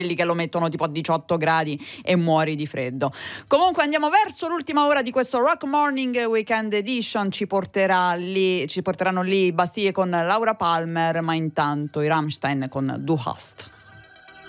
che lo mettono tipo a 18 gradi e muori di freddo. Comunque andiamo verso l'ultima ora di questo Rock Morning Weekend Edition, ci porteranno lì Bastille con Laura Palmer, ma intanto i Rammstein con Du hast.